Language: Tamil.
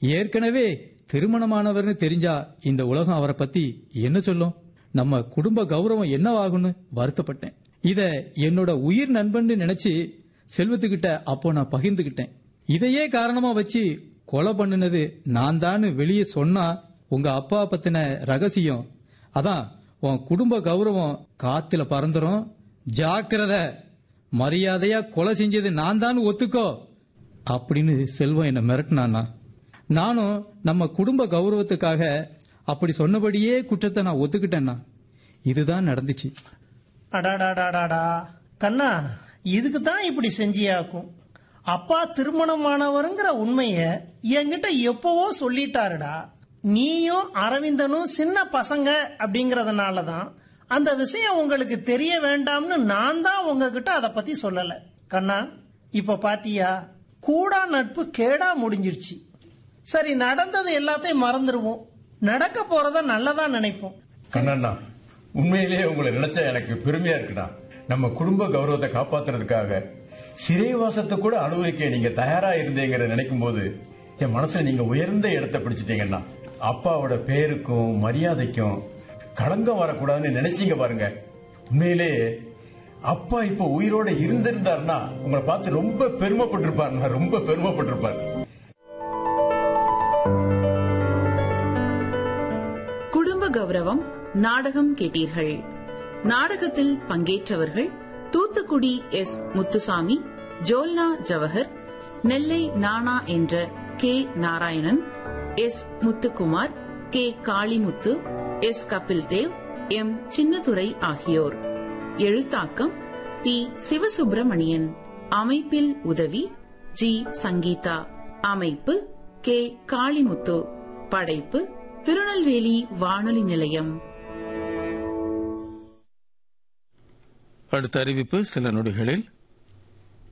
ஏற்கனவே திருமணமானவர்னு தெரிஞ்சா இந்த உலகம் அவரை பத்தி என்ன சொல்லும்? நம்ம குடும்ப கௌரவம் என்னவாகும்னு வருத்தப்பட்டேன். இத என்னோட உயிர் நண்பன் நினைச்சு செல்வத்துக்கிட்ட அப்போ நான் பகிர்ந்துகிட்டேன். இதையே காரணமா வச்சு கொலை பண்ணினது நான் தான் வெளியே சொன்னா உங்க அப்பா பத்தின ரகசியம், அதான் உன் குடும்ப கௌரவம் காத்துல பறந்துரும், ஜாக்கிரத, மரியாதையா கொலை செஞ்சது நான் தான் ஒத்துக்கோ அப்படின்னு செல்வம் என்ன மிரட்டினானா. நானும் நம்ம குடும்ப கௌரவத்துக்காக அப்படி சொன்னபடியே குற்றத்தை நான் ஒத்துக்கிட்டேன்னா. இதுதான் நடந்துச்சு. அடாடாடாடாடா கண்ணா, இதுக்கு தான் இப்படி செஞ்சியாக்கும். அப்பா திருமணமானவருங்கிற உண்மைய என்கிட்ட எப்பவோ சொல்லிட்டாருடா. நீயும் அரவிந்தனும் சின்ன பசங்க அப்படிங்கறதுனாலதான் அந்த விஷயம் உங்களுக்கு தெரிய வேண்டாம்னு நான் தான் உங்ககிட்ட அதை பத்தி சொல்லல. கண்ணா, இப்ப பாத்தியா, கூடா நட்பு கேடா முடிஞ்சிருச்சு. சரி, நடந்தது எல்லாத்தையும் மறந்துடுவோம், நடக்க போறத நல்லதா நினைப்போம். கண்ணண்ணா, உண்மையிலேயே உங்களை நினைச்சா எனக்கு பெருமையா இருக்குடா. நம்ம குடும்ப கௌரவத்தை காப்பாத்துறதுக்காக சிறைவாசத்தை கூட அனுபவிக்க நீங்க தயாரா இருந்தீங்க நினைக்கும் போது என் மனசுல நீங்க உயர்ந்த இடத்தை பிடிச்சிட்டீங்கன்னா. அப்பாவோட பேருக்கும் மரியாதைக்கும் களங்கம் வரக்கூடாதுன்னு நினைச்சீங்க பாருங்க. உண்மையிலேயே அப்பா இப்ப உயிரோட இருந்திருந்தாருன்னா உங்களை பார்த்து ரொம்ப பெருமைப்பட்டிருப்பார், ரொம்ப பெருமைப்பட்டிருப்பார். குடும்ப கௌரவம் நாடகம் கேட்டீர்கள். நாடகத்தில் பங்கேற்றவர்கள் தூத்துக்குடி எஸ். முத்துசாமி, ஜோல்னா ஜவஹர், நெல்லை நானா என்ற K. Narayanan, S. Muthukumar, K. Kalimuthu, S. Kapil Dev, M. Chinnadurai ஆகியோர். எழுத்தாக்கம் டி. சிவசுப்பிரமணியன். அமைப்பில் உதவி ஜி. சங்கீதா. அமைப்பு கே. காளிமுத்து. படைப்பு திருநெல்வேலி வானொலி நிலையம். அடுத்த அறிவிப்பு சில நொடிகளில்.